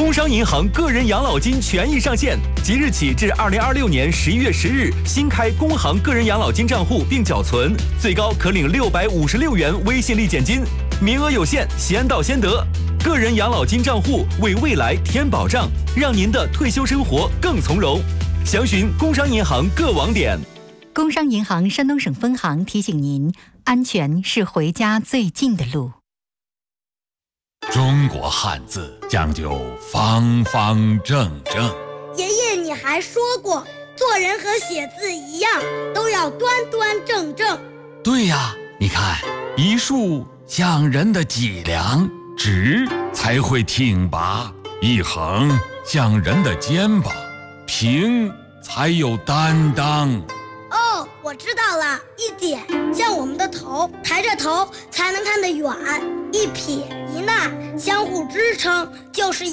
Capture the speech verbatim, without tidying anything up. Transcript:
工商银行个人养老金权益上线，即日起至二零二六年十一月十日，新开工行个人养老金账户并缴存，最高可领六百五十六元微信立减金，名额有限，先到先得。个人养老金账户为未来添保障，让您的退休生活更从容。详询工商银行各网点。 工商银行山东省分行提醒您：安全是回家最近的路。 中国汉字讲究方方正正。 爷爷，你还说过，做人和写字一样，都要端端正正。 对呀，你看，一竖像人的脊梁，直才会挺拔；一横像人的肩膀，平才有担当。 哦，我知道了，一点像我们的头，抬着头才能看得远；一撇一捺相互支撑，就是